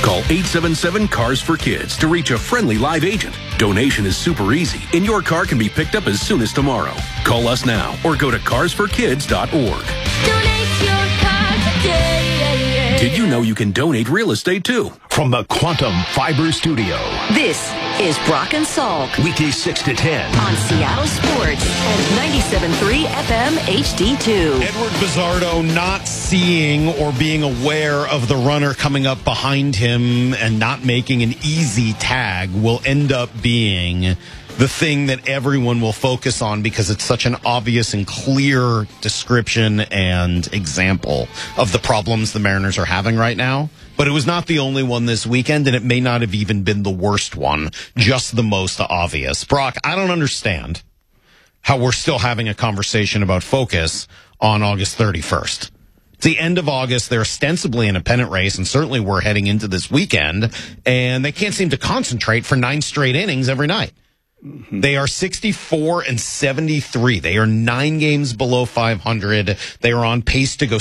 Call 877-CARS-FOR-KIDS to reach a friendly live agent. Donation is super easy, and your car can be picked up as soon as tomorrow. Call us now or go to carsforkids.org. Donate your car today. Did you know you can donate real estate too? From the Quantum Fiber Studio. This is Brock and Salk Weekdays 6 to 10. on Seattle Sports and 97.3 FM HD2. Edward Bizardo not seeing or being aware of the runner coming up behind him and not making an easy tag will end up being the thing that everyone will focus on because it's such an obvious and clear description and example of the problems the Mariners are having right now. But it was not the only one this weekend, and it may not have even been the worst one, just the most obvious. Brock, I don't understand how we're still having a conversation about focus on August 31st. It's the end of August. They're ostensibly in a pennant race, and certainly we're heading into this weekend, and they can't seem to concentrate for 9 straight innings every night. They are 64-73. They are 9 games below 500. They are on pace to go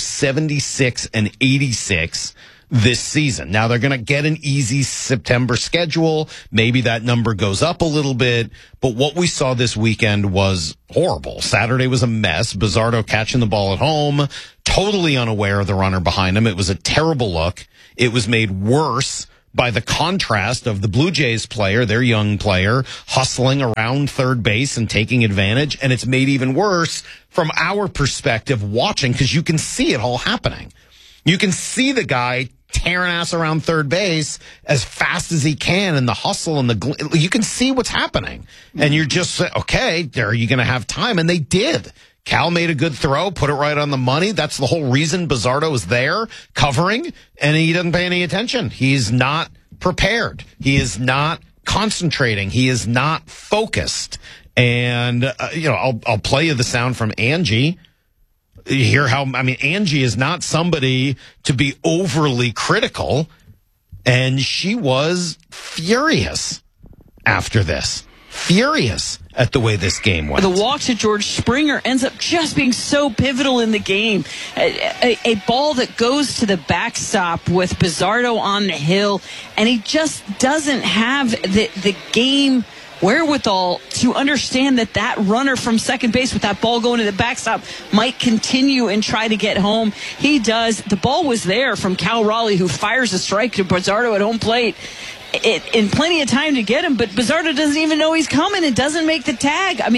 76-86 this season. Now they're going to get an easy September schedule. Maybe that number goes up a little bit, but what we saw this weekend was horrible. Saturday was a mess. Bizardo catching the ball at home, totally unaware of the runner behind him. It was a terrible look. It was made worse by the contrast of the Blue Jays player, their young player, hustling around third base and taking advantage. And it's made even worse from our perspective watching because you can see it all happening. You can see the guy tearing ass around third base as fast as he can and the hustle and you can see what's happening. And you're just, okay, are you going to have time? And they did. Cal made a good throw, put it right on the money. That's the whole reason Bizardo is there covering, and he doesn't pay any attention. He's not prepared. He is not concentrating. He is not focused. And, I'll play you the sound from Angie. You hear Angie is not somebody to be overly critical, and she was furious after this. Furious at the way this game went. The walk to George Springer ends up just being so pivotal in the game. A ball that goes to the backstop with Bizardo on the hill, and he just doesn't have the game wherewithal to understand that runner from second base with that ball going to the backstop might continue and try to get home. He does. The ball was there from Cal Raleigh, who fires a strike to Bizardo at home plate. In plenty of time to get him, but Bizardo doesn't even know he's coming and doesn't make the tag. I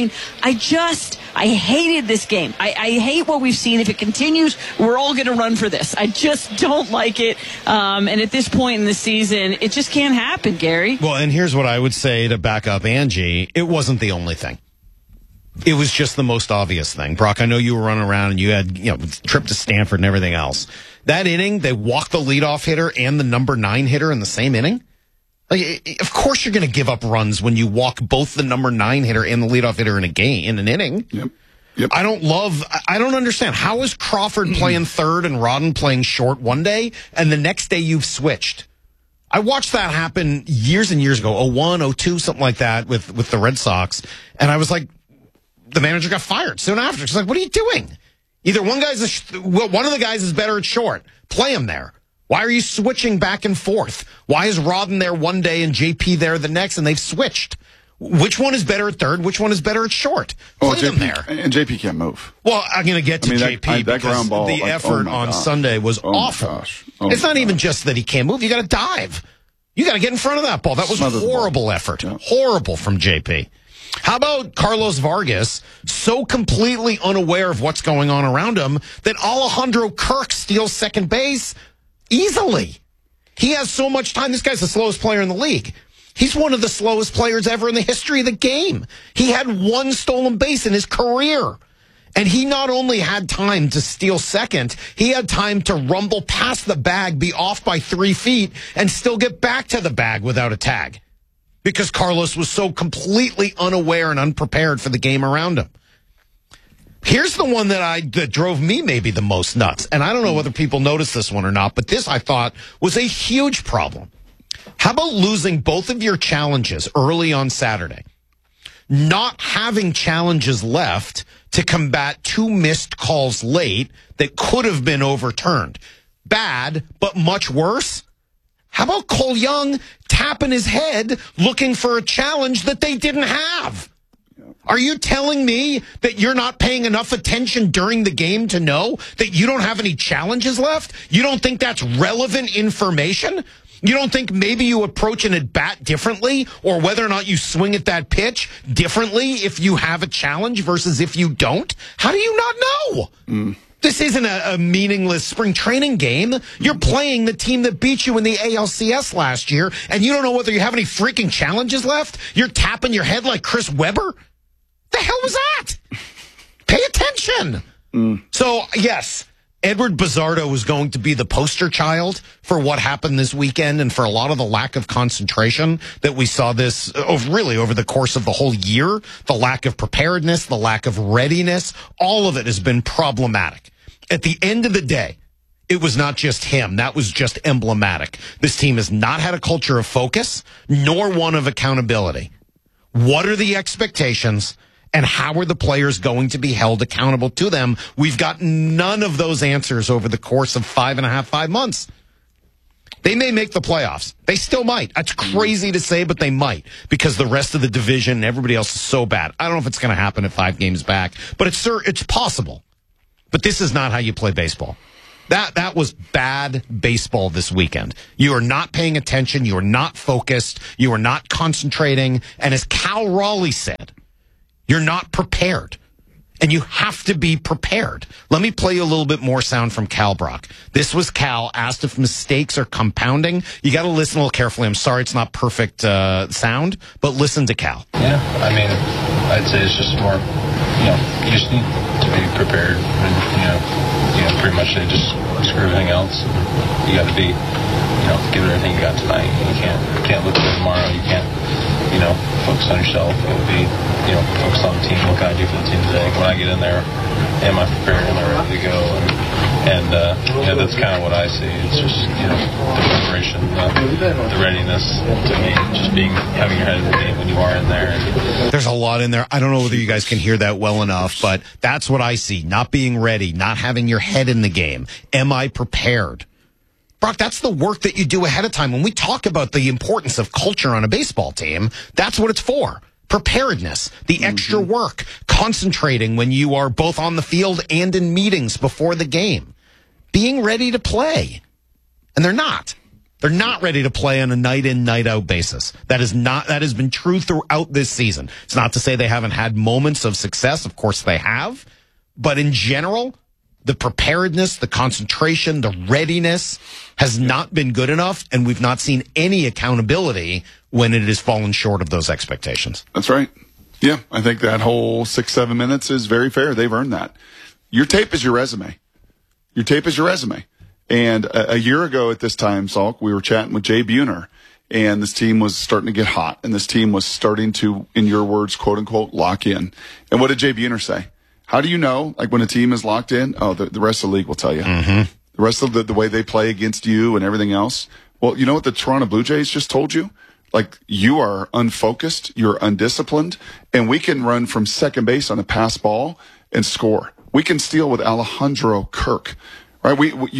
hated this game. I hate what we've seen. If it continues, we're all going to run for this. I just don't like it. And at this point in the season, it just can't happen, Gary. Well, and here's what I would say to back up Angie. It wasn't the only thing. It was just the most obvious thing. Brock, I know you were running around and you had, trip to Stanford and everything else. That inning, they walked the leadoff hitter and the number 9 hitter in the same inning. Of course you're going to give up runs when you walk both the number 9 hitter and the leadoff hitter in an inning. Yep. I don't understand. How is Crawford playing third and Rodden playing short one day, and the next day you've switched? I watched that happen years and years ago, 01, 02, something like that with the Red Sox, and I was like, the manager got fired soon after. She's like, what are you doing? Either one of the guys is better at short. Play him there. Why are you switching back and forth? Why is Rodden there one day and JP there the next, and they've switched? Which one is better at third? Which one is better at short? Play them there. And JP can't move. Well, I'm going to get to JP because ground ball, the effort on Sunday was awful. It's not even just that he can't move. You got to dive. You got to get in front of that ball. That was a horrible effort. Yeah. Horrible from JP. How about Carlos Vargas, so completely unaware of what's going on around him that Alejandro Kirk steals second base easily? He has so much time. This guy's the slowest player in the league. He's one of the slowest players ever in the history of the game. He had 1 stolen base in his career. And he not only had time to steal second, he had time to rumble past the bag, be off by 3 feet, and still get back to the bag without a tag. Because Carlos was so completely unaware and unprepared for the game around him. Here's the one that drove me maybe the most nuts. And I don't know whether people noticed this one or not, but this I thought was a huge problem. How about losing both of your challenges early on Saturday? Not having challenges left to combat 2 missed calls late that could have been overturned. Bad, but much worse. How about Cole Young tapping his head looking for a challenge that they didn't have? Are you telling me that you're not paying enough attention during the game to know that you don't have any challenges left? You don't think that's relevant information? You don't think maybe you approach an at-bat differently, or whether or not you swing at that pitch differently if you have a challenge versus if you don't? How do you not know? This isn't a meaningless spring training game. You're playing the team that beat you in the ALCS last year, and you don't know whether you have any freaking challenges left? You're tapping your head like Chris Webber? The hell was that? Pay attention. So, yes, Edward Bizardo was going to be the poster child for what happened this weekend and for a lot of the lack of concentration that we saw this really over the course of the whole year. The lack of preparedness, the lack of readiness, all of it has been problematic. At the end of the day, it was not just him. That was just emblematic. This team has not had a culture of focus, nor one of accountability. What are the expectations, and how are the players going to be held accountable to them? We've got none of those answers over the course of 5 months. They may make the playoffs. They still might. That's crazy to say, but they might, because the rest of the division and everybody else is so bad. I don't know if it's going to happen at 5 games back, but it's possible. But this is not how you play baseball. That was bad baseball this weekend. You are not paying attention. You are not focused. You are not concentrating. And as Cal Raleigh said, you're not prepared. And you have to be prepared. Let me play you a little bit more sound from Cal Brock. This was Cal asked if mistakes are compounding. You got to listen a little carefully. I'm sorry it's not perfect sound, but listen to Cal. Yeah, I mean, I'd say it's just more, you just need to be prepared. And, pretty much they just screw everything else. You got to be, give it everything you got tonight. You can't look for tomorrow. You can't, focus on yourself. You got to be, focus on the team. What can I do for the team today? When I get in there, am I prepared? Am I ready to go? And that's kind of what I see. It's just, the preparation, the readiness to me, just having your head in the game when you are in there. There's a lot in there. I don't know whether you guys can hear that well enough, but that's what I see. Not being ready, not having your head in the game. Am I prepared? Brock, that's the work that you do ahead of time. When we talk about the importance of culture on a baseball team, that's what it's for. Preparedness, the extra work, concentrating when you are both on the field and in meetings before the game, being ready to play. And they're not. They're not ready to play on a night in, night out basis. That has been true throughout this season. It's not to say they haven't had moments of success. Of course they have. But in general, the preparedness, the concentration, the readiness has not been good enough, and we've not seen any accountability when it has fallen short of those expectations. That's right. Yeah, I think that whole 6-7 minutes is very fair. They've earned that. Your tape is your resume. Your tape is your resume. And a year ago at this time, Salk, we were chatting with Jay Buhner, and this team was starting to get hot, and this team was starting to, in your words, quote unquote, lock in. And what did Jay Buhner say? How do you know, like when a team is locked in? Oh, the rest of the league will tell you. The rest of the way they play against you and everything else. Well, you know what the Toronto Blue Jays just told you? Like, you are unfocused, you're undisciplined, and we can run from second base on a pass ball and score. We can steal with Alejandro Kirk, right?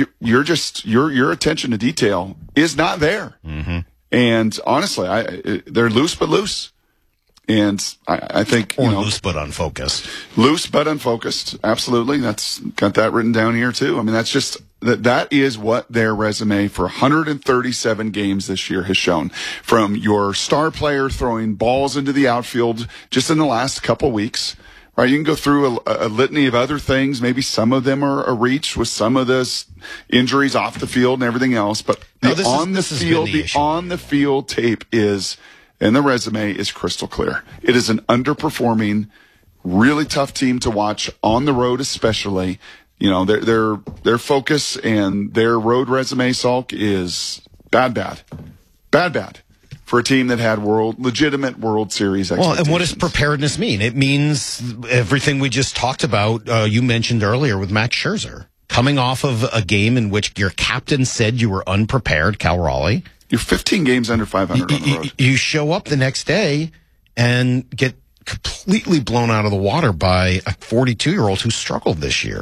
Your attention to detail is not there. And honestly, they're loose but loose. And I think, loose but unfocused. Loose but unfocused. Absolutely. That's got that written down here too. I mean, that's just, that is what their resume for 137 games this year has shown. From your star player throwing balls into the outfield just in the last couple weeks, right? You can go through a litany of other things. Maybe some of them are a reach with some of the injuries off the field and everything else. But the on the field tape is, and the resume is crystal clear. It is an underperforming, really tough team to watch on the road, especially. Their focus and their road resume, Salk, is bad for a team that had legitimate World Series expectations. Well, and what does preparedness mean? It means everything we just talked about. You mentioned earlier with Max Scherzer coming off of a game in which your captain said you were unprepared, Cal Raleigh. You're 15 games under 500 on the road. You show up the next day and get completely blown out of the water by a 42-year-old who struggled this year.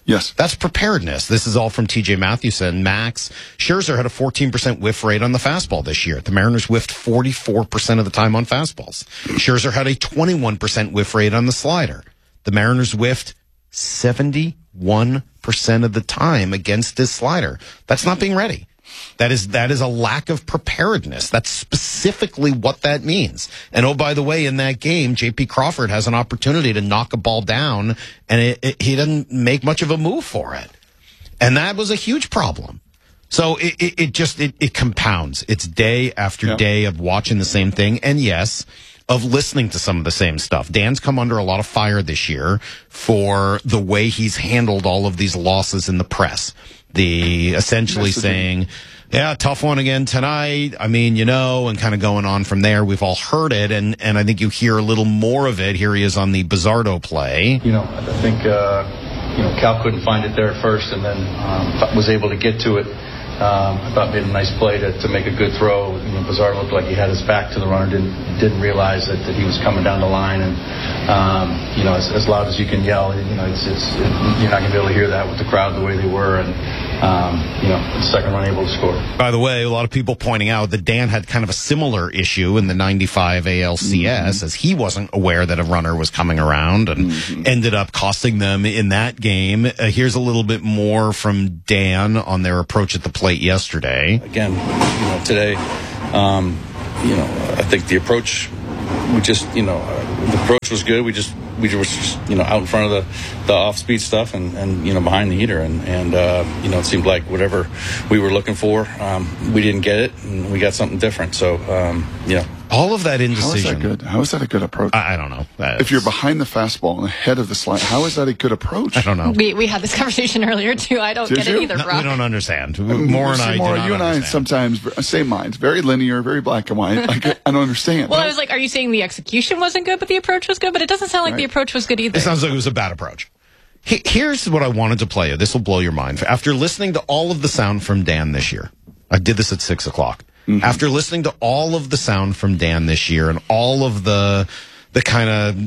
Yes. That's preparedness. This is all from TJ Mathewson. Max Scherzer had a 14% whiff rate on the fastball this year. The Mariners whiffed 44% of the time on fastballs. Scherzer had a 21% whiff rate on the slider. The Mariners whiffed 71% of the time against his slider. That's not being ready. That is a lack of preparedness. That's specifically what that means. And oh, by the way, in that game, J.P. Crawford has an opportunity to knock a ball down, and he doesn't make much of a move for it. And that was a huge problem. So it compounds. It's day after day of watching the same thing. And yes, of listening to some of the same stuff. Dan's come under a lot of fire this year for the way he's handled all of these losses in the press. Essentially saying, yeah, tough one again tonight. I mean, and kind of going on from there. We've all heard it, and I think you hear a little more of it. Here he is on the Bizzardo play. I think, Cal couldn't find it there first and then was able to get to it. I thought made a nice play to make a good throw. Bizzardo looked like he had his back to the runner, didn't realize that he was coming down the line, and as loud as you can yell, you're not going to be able to hear that with the crowd the way they were, and the second run able to score. By the way, a lot of people pointing out that Dan had kind of a similar issue in the 95 ALCS, as he wasn't aware that a runner was coming around and ended up costing them in that game. Here's a little bit more from Dan on their approach at the plate yesterday. Again, today, I think the approach, the approach was good. We were just out in front of the off-speed stuff and behind the heater, and it seemed like whatever we were looking for, we didn't get it, and we got something different. So all of that indecision. How is that a good approach? I don't know. If you're behind the fastball and ahead of the slide, how is that a good approach? I don't know. We had this conversation earlier too. I don't get it either, Brock. We don't understand. Maura and I do not you and I understand. sometimes same minds, very linear, very black and white. I don't understand. Well, I was like, are you saying the execution wasn't good, but the approach was good? But it doesn't sound like the approach was good either. It sounds like it was a bad approach. Here's what I wanted to play you. This will blow your mind. After listening to all of the sound from Dan this year, I did this at 6:00. After listening to all of the sound from Dan this year and all of the kind of